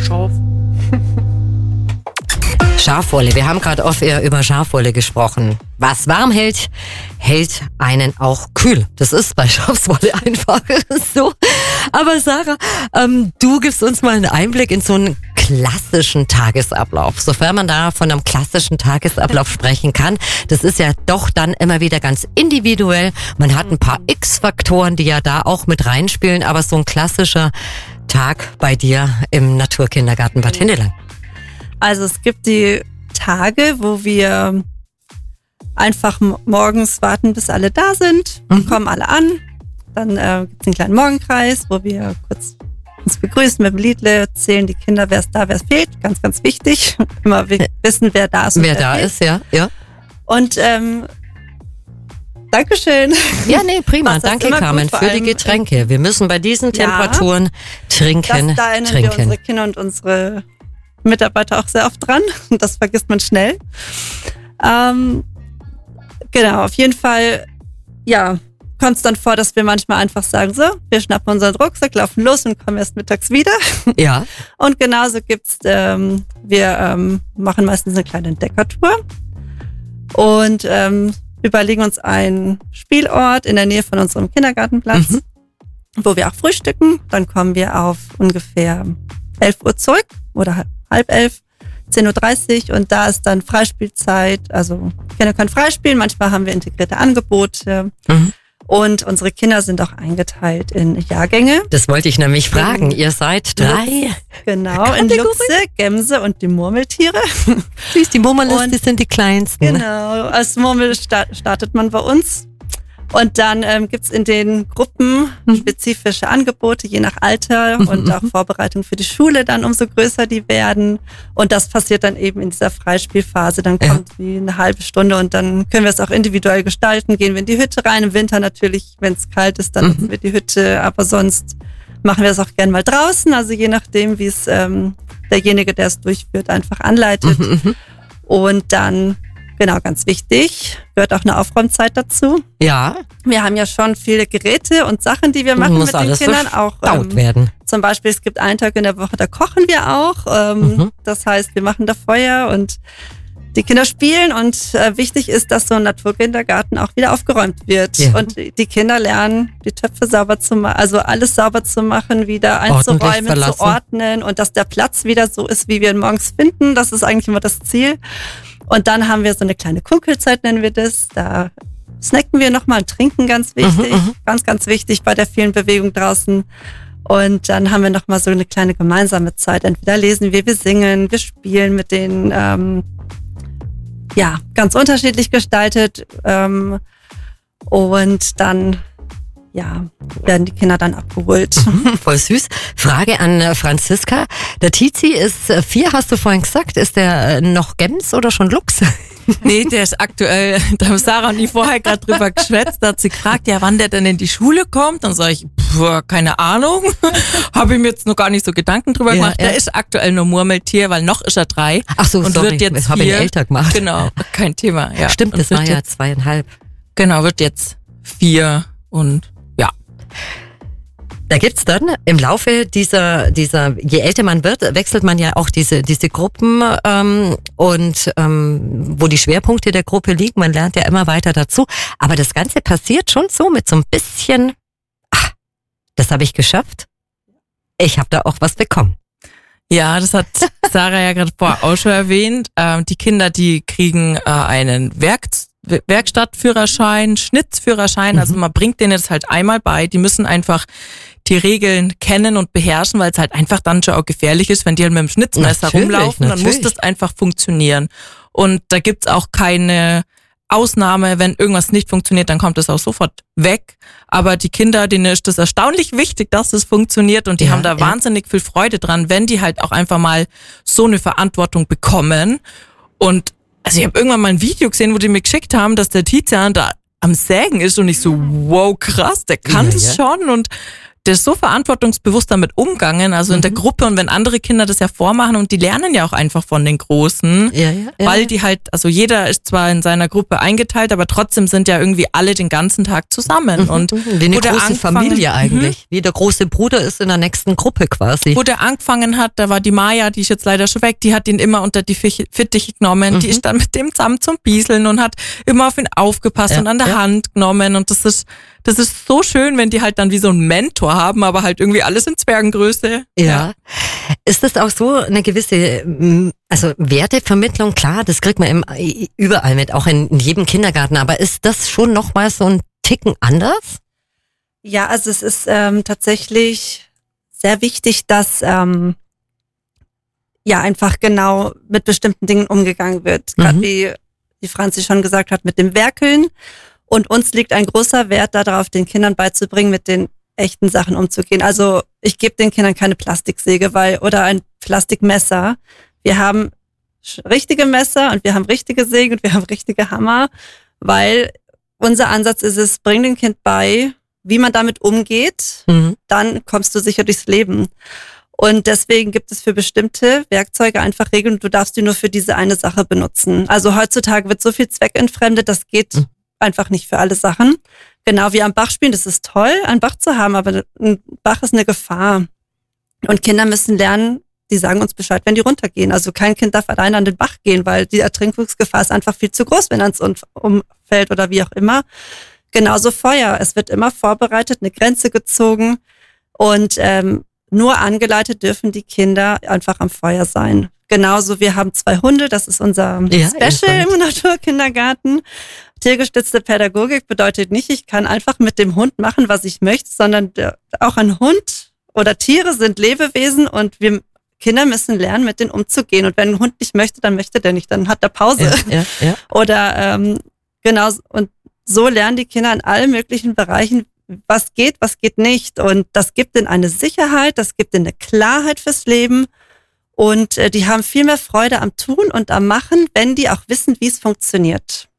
scharf. Schafwolle. Wir haben gerade oft über Schafwolle gesprochen. Was warm hält, hält einen auch kühl. Das ist bei Schafswolle einfach so. Aber Sarah, du gibst uns mal einen Einblick in so einen klassischen Tagesablauf. Sofern man da von einem klassischen Tagesablauf sprechen kann. Das ist ja doch dann immer wieder ganz individuell. Man hat ein paar X-Faktoren, die ja da auch mit reinspielen. Aber so ein klassischer Tag bei dir im Naturkindergarten Bad Hindelang. Also es gibt die Tage, wo wir einfach morgens warten, bis alle da sind, kommen alle an. Dann gibt es einen kleinen Morgenkreis, wo wir kurz uns begrüßen mit dem Liedle, erzählen die Kinder, wer ist da, wer fehlt. Ganz, ganz wichtig. Immer wissen, wer da ist und wer da fehlt. Ist, ja. Und Dankeschön. Ja, nee, prima. Danke, Carmen, für die Getränke. Wir müssen bei diesen Temperaturen trinken. Da erinnern wir unsere Kinder und unsere Mitarbeiter auch sehr oft dran. Das vergisst man schnell. Genau, auf jeden Fall, kommt es dann vor, dass wir manchmal einfach sagen, so, wir schnappen unseren Rucksack, laufen los und kommen erst mittags wieder. Ja. Und genauso gibt's, wir machen meistens eine kleine Entdeckertour und überlegen uns einen Spielort in der Nähe von unserem Kindergartenplatz, wo wir auch frühstücken. Dann kommen wir auf ungefähr 11 Uhr zurück oder halb 11, 10.30 Uhr und da ist dann Freispielzeit. Also Kinder können freispielen, manchmal haben wir integrierte Angebote und unsere Kinder sind auch eingeteilt in Jahrgänge. Das wollte ich nämlich fragen. Ihr seid 3. Genau, in Luchse, Gämse und die Murmeltiere. Siehst, die Murmelisten sind die kleinsten. Genau, als Murmel startet man bei uns. Und dann gibt's in den Gruppen spezifische Angebote, je nach Alter und auch Vorbereitung für die Schule dann, umso größer die werden. Und das passiert dann eben in dieser Freispielphase. Dann kommt wie eine halbe Stunde und dann können wir es auch individuell gestalten. Gehen wir in die Hütte rein. Im Winter natürlich, wenn es kalt ist, dann nutzen wir die Hütte. Aber sonst machen wir es auch gern mal draußen. Also je nachdem, wie es derjenige, der es durchführt, einfach anleitet. Und dann... Genau, ganz wichtig. Gehört auch eine Aufräumzeit dazu. Ja. Wir haben ja schon viele Geräte und Sachen, die wir machen mit den Kindern. Auch werden. Zum Beispiel, es gibt einen Tag in der Woche, da kochen wir auch. Das heißt, wir machen da Feuer und die Kinder spielen. Und wichtig ist, dass so ein Naturkindergarten auch wieder aufgeräumt wird. Ja. Und die Kinder lernen, die Töpfe sauber zu machen, also alles sauber zu machen, wieder einzuräumen, zu ordnen. Und dass der Platz wieder so ist, wie wir ihn morgens finden. Das ist eigentlich immer das Ziel. Und dann haben wir so eine kleine Kunkelzeit, nennen wir das. Da snacken wir nochmal und trinken, ganz wichtig. Ganz, ganz wichtig bei der vielen Bewegung draußen. Und dann haben wir nochmal so eine kleine gemeinsame Zeit. Entweder lesen wir singen, wir spielen mit denen, ganz unterschiedlich gestaltet. Und dann werden die Kinder dann abgeholt. Voll süß. Frage an Franziska. Der Tizi ist 4, hast du vorhin gesagt. Ist der noch Gems oder schon Luchs? Nee, der ist aktuell, da haben Sarah und ich vorher gerade drüber geschwätzt, da hat sie gefragt, wann der denn in die Schule kommt. Dann sage ich, keine Ahnung. Habe ich mir jetzt noch gar nicht so Gedanken drüber gemacht. Der ist aktuell nur Murmeltier, weil noch ist er 3. Ach so, und sorry, wird jetzt habe ich älter gemacht. Genau, kein Thema. Ja. Stimmt, und das war ja 2,5. Genau, wird jetzt 4 und da gibt's dann im Laufe dieser, je älter man wird, wechselt man ja auch diese Gruppen wo die Schwerpunkte der Gruppe liegen. Man lernt ja immer weiter dazu. Aber das Ganze passiert schon so mit so ein bisschen, das habe ich geschafft. Ich habe da auch was bekommen. Ja, das hat Sarah ja gerade vorher auch schon erwähnt. Die Kinder, die kriegen einen Werkstattführerschein, Schnitzführerschein. Also man bringt denen das halt einmal bei. Die müssen einfach die Regeln kennen und beherrschen, weil es halt einfach dann schon auch gefährlich ist, wenn die halt mit dem Schnitzmesser rumlaufen. Dann muss das einfach funktionieren. Und da gibt's auch keine Ausnahme. Wenn irgendwas nicht funktioniert, dann kommt es auch sofort weg. Aber die Kinder, denen ist das erstaunlich wichtig, dass es funktioniert und die haben da wahnsinnig viel Freude dran, wenn die halt auch einfach mal so eine Verantwortung bekommen. Und also ich habe irgendwann mal ein Video gesehen, wo die mir geschickt haben, dass der Tizian da am Sägen ist und ich so, wow, krass, der kann das schon und der ist so verantwortungsbewusst damit umgegangen, also in der Gruppe, und wenn andere Kinder das ja vormachen, und die lernen ja auch einfach von den Großen, weil die halt, also jeder ist zwar in seiner Gruppe eingeteilt, aber trotzdem sind ja irgendwie alle den ganzen Tag zusammen. Und wie eine große Familie eigentlich. Wie der große Bruder ist in der nächsten Gruppe quasi. Wo der angefangen hat, da war die Maja, die ist jetzt leider schon weg, die hat ihn immer unter die Fittiche genommen, die ist dann mit dem zusammen zum Bieseln und hat immer auf ihn aufgepasst und an der Hand genommen, und das ist so schön, wenn die halt dann wie so einen Mentor haben, aber halt irgendwie alles in Zwergengröße. Ja. Ist das auch so eine gewisse, also Wertevermittlung, klar, das kriegt man überall mit, auch in jedem Kindergarten, aber ist das schon nochmal so ein Ticken anders? Ja, also es ist tatsächlich sehr wichtig, dass einfach genau mit bestimmten Dingen umgegangen wird. Gerade wie Franzi schon gesagt hat, mit dem Werkeln. Und uns liegt ein großer Wert darauf, den Kindern beizubringen, mit den echten Sachen umzugehen. Also ich gebe den Kindern keine Plastiksäge oder ein Plastikmesser. Wir haben richtige Messer und wir haben richtige Sägen und wir haben richtige Hammer, weil unser Ansatz ist es, bring dem Kind bei, wie man damit umgeht, dann kommst du sicher durchs Leben. Und deswegen gibt es für bestimmte Werkzeuge einfach Regeln, und du darfst die nur für diese eine Sache benutzen. Also heutzutage wird so viel zweckentfremdet, das geht einfach nicht für alle Sachen. Genau wie am Bach spielen, das ist toll, einen Bach zu haben, aber ein Bach ist eine Gefahr. Und Kinder müssen lernen, die sagen uns Bescheid, wenn die runtergehen. Also kein Kind darf alleine an den Bach gehen, weil die Ertrinkungsgefahr ist einfach viel zu groß, wenn er ins umfällt oder wie auch immer. Genauso Feuer. Es wird immer vorbereitet, eine Grenze gezogen, und nur angeleitet dürfen die Kinder einfach am Feuer sein. Genauso, wir haben 2 Hunde, das ist unser Special im Naturkindergarten. Tiergestützte Pädagogik bedeutet nicht, ich kann einfach mit dem Hund machen, was ich möchte, sondern auch ein Hund oder Tiere sind Lebewesen, und wir Kinder müssen lernen, mit denen umzugehen. Und wenn ein Hund nicht möchte, dann möchte der nicht, dann hat er Pause. Ja. Oder genau, und so lernen die Kinder in allen möglichen Bereichen, was geht nicht. Und das gibt ihnen eine Sicherheit, das gibt ihnen eine Klarheit fürs Leben. Und die haben viel mehr Freude am Tun und am Machen, wenn die auch wissen, wie es funktioniert.